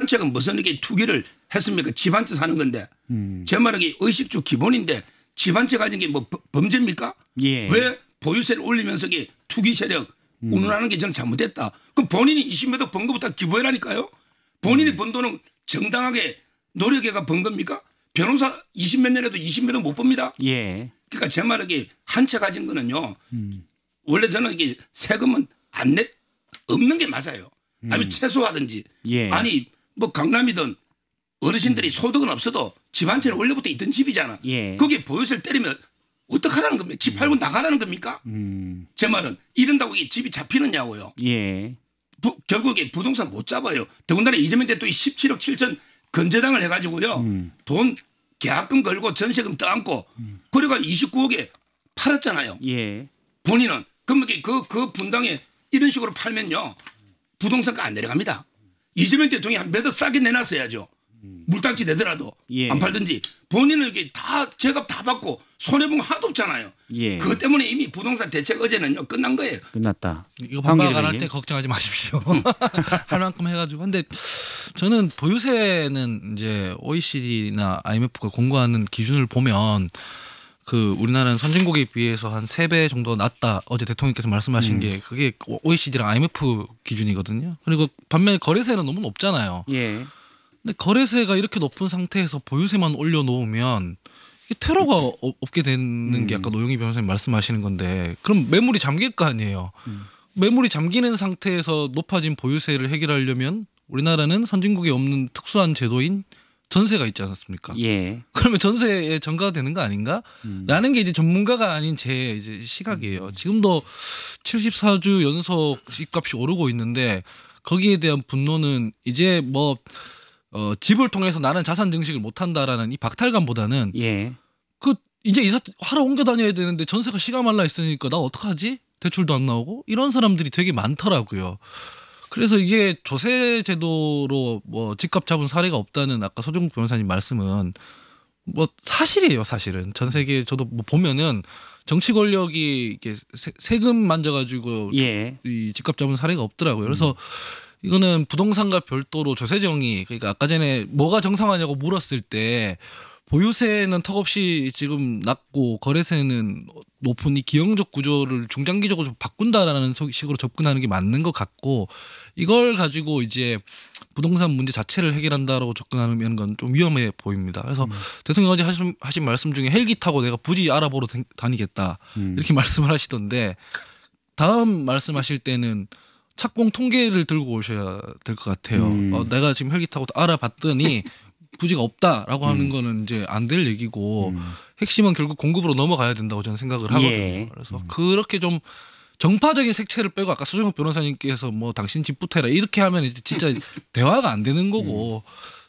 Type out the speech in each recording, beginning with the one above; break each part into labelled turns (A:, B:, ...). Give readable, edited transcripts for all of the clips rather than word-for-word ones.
A: 지방채가 무슨 이렇게 투기를 했습니까? 집 한 채 사는 건데. 제 말은 의식주 기본인데 집 한 채 가진 게 뭐 범죄입니까?
B: 예.
A: 왜 보유세를 올리면서 이게 투기 세력 운운하는 게 저는 잘못됐다. 그럼 본인이 20몇 억 번 거부터 기부해라니까요. 본인이 번 돈은 정당하게 노력해가 번 겁니까? 변호사 20몇 년에도 20몇 억 못 법니다.
B: 예.
A: 그러니까 제 말은 한 채 가진 거는요. 원래 저는 이게 세금은 없는 게 맞아요. 아니면 최소하든지.
B: 예.
A: 아니 뭐 강남이든 어르신들이 소득은 없어도 집 한 채는 원래부터 있던 집이잖아.
B: 예.
A: 거기에 보유세를 때리면 어떡하라는 겁니까? 집 팔고 나가라는 겁니까? 제 말은 이런다고 이게 집이 잡히느냐고요.
B: 예.
A: 결국에 부동산 못 잡아요. 더군다나 이재명 대통령이 17억 7천 건재당을 해가지고요. 돈 계약금 걸고 전세금 떠안고 그래가 29억에 팔았잖아요.
B: 예.
A: 본인은 그러면 그 분당에 이런 식으로 팔면요. 부동산가 안 내려갑니다. 이재명 대통령이 한 몇 억 싸게 내놨어야죠. 물딱지 내더라도
B: 예.
A: 안 팔든지 본인은 이렇게 다 제값 다 받고 손해본 거 하나도 없잖아요.
B: 예.
A: 그것 때문에 이미 부동산 대책 어제는요 끝난 거예요.
B: 끝났다.
C: 이거 반박 안 할 때 걱정하지 마십시오. 할 만큼 해가지고. 근데 저는 보유세는 이제 OECD나 IMF가 공고하는 기준을 보면 그 우리나라는 선진국에 비해서 한 3배 정도 낮다. 어제 대통령께서 말씀하신 게 그게 OECD랑 IMF 기준이거든요. 그리고 반면에 거래세는 너무 높잖아요.
B: 예.
C: 근데 거래세가 이렇게 높은 상태에서 보유세만 올려놓으면 이게 테러가 없게 되는 게 아까 노영희 변호사님 말씀하시는 건데 그럼 매물이 잠길 거 아니에요. 매물이 잠기는 상태에서 높아진 보유세를 해결하려면 우리나라는 선진국에 없는 특수한 제도인 전세가 있지 않습니까?
B: 예.
C: 그러면 전세에 전가가 되는 거 아닌가? 라는 게 이제 전문가가 아닌 제 이제 시각이에요. 지금도 74주 연속 집값이 오르고 있는데 거기에 대한 분노는 이제 뭐 집을 통해서 나는 자산 증식을 못 한다라는 이 박탈감보다는
B: 예.
C: 그 이제 이사 하러 옮겨 다녀야 되는데 전세가 시가 말라 있으니까 나 어떡하지? 대출도 안 나오고 이런 사람들이 되게 많더라고요. 그래서 이게 조세 제도로 뭐 집값 잡은 사례가 없다는 아까 서정국 변호사님 말씀은 뭐 사실이에요, 사실은. 전 세계 저도 뭐 보면은 정치 권력이 이렇게 세금 만져가지고
B: 예.
C: 이 집값 잡은 사례가 없더라고요. 그래서 이거는 부동산과 별도로 조세 정의, 그러니까 아까 전에 뭐가 정상화냐고 물었을 때 보유세는 턱없이 지금 낮고 거래세는 높은 이 기형적 구조를 중장기적으로 좀 바꾼다라는 식으로 접근하는 게 맞는 것 같고 이걸 가지고 이제 부동산 문제 자체를 해결한다라고 접근하는 건 좀 위험해 보입니다. 그래서 대통령 어제 하신 말씀 중에 헬기 타고 내가 부지 알아보러 다니겠다 이렇게 말씀을 하시던데 다음 말씀하실 때는 착공 통계를 들고 오셔야 될 것 같아요. 내가 지금 헬기 타고 알아봤더니 부지가 없다라고 하는 거는 이제 안 될 얘기고 핵심은 결국 공급으로 넘어가야 된다고 저는 생각을 하거든요.
B: 예.
C: 그래서 그렇게 좀 정파적인 색채를 빼고 아까 서정욱 변호사님께서 뭐 당신 집부터 해라 이렇게 하면 이제 진짜 대화가 안 되는 거고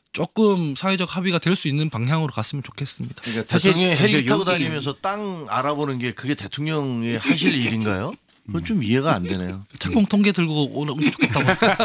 C: 조금 사회적 합의가 될 수 있는 방향으로 갔으면 좋겠습니다.
D: 그러니까
B: 사실
D: 대통령이 헬기 타고
B: 여기-
D: 다니면서 땅 알아보는 게 그게 대통령이 하실 일인가요? 그건 좀 이해가 안 되네요.
C: 착공 통계 들고 오면 좋겠다고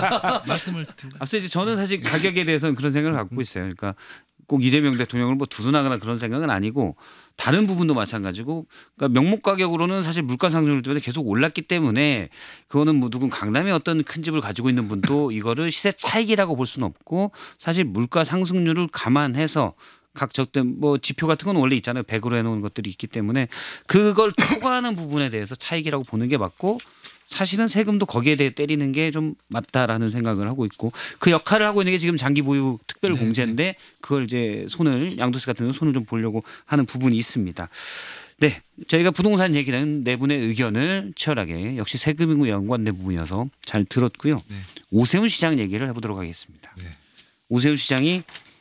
C: 말씀을 드린
B: 앞서 이제 저는 사실 가격에 대해서는 그런 생각을 갖고 있어요. 그러니까 꼭 이재명 대통령을 뭐 두둔하거나 그런 생각은 아니고 다른 부분도 마찬가지고 그러니까 명목 가격으로는 사실 물가 상승률 때문에 계속 올랐기 때문에 그거는 뭐 누군 강남에 어떤 큰 집을 가지고 있는 분도 이거를 시세 차익이라고 볼 수는 없고 사실 물가 상승률을 감안해서 각 적된 뭐 지표 같은 건 원래 있잖아요. 100으로 해놓은 것들이 있기 때문에 그걸 초과하는 부분에 대해서 차익이라고 보는 게 맞고 사실은 세금도 거기에 대해 때리는 게 좀 맞다라는 생각을 하고 있고 그 역할을 하고 있는 게 지금 장기 보유 특별 공제인데 그걸 이제 양도세 같은 경우 손을 좀 보려고 하는 부분이 있습니다. 네, 저희가 부동산 얘기는 네 분의 의견을 치열하게 역시 세금과 연관된 부분이어서 잘 들었고요.
C: 네.
B: 오세훈 시장 얘기를 해보도록 하겠습니다.
C: 네.
B: 오세훈 시장이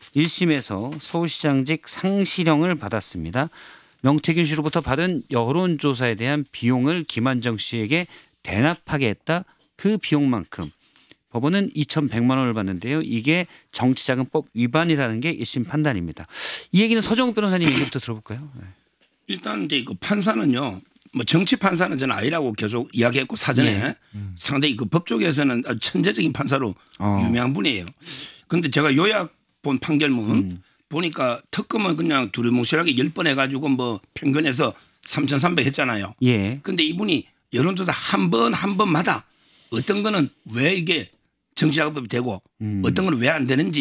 B: 1심에서 서울시장직 상실형을 받았습니다. 명태균 씨로부터 받은 여론조사에 대한 비용을 김한정 씨에게 대납하게 했다. 그 비용만큼 법원은 2,100만 원을 받는데요. 이게 정치자금법 위반이라는 게 1심 판단입니다. 이 얘기는 서정욱 변호사님 얘기부터 들어볼까요? 네.
A: 일단 이제 그 판사는요. 뭐 정치 판사는 저는 아니라고 계속 이야기했고 사전에
B: 예.
A: 상당히 그 법조계에서는 아주 천재적인 판사로 유명한 분이에요. 그런데 제가 요약 본 판결문 보니까 특검은 그냥 두루뭉실하게 10번 해가지고 뭐 평균해서 3,300 했잖아요.
B: 예.
A: 그런데 이분이 여론조사 한 번마다 어떤 거는 왜 이게 정치자금법이 되고 어떤 거는 왜 안 되는지